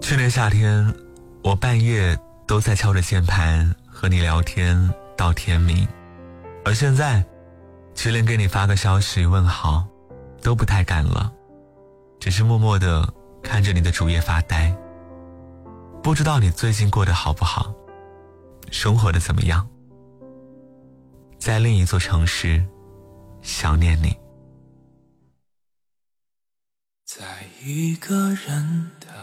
去年夏天，我半夜都在敲着键盘和你聊天到天明，而现在却连给你发个消息问好都不太敢了，只是默默地看着你的主页发呆。不知道你最近过得好不好，生活的怎么样？在另一座城市想念你。 在一个人的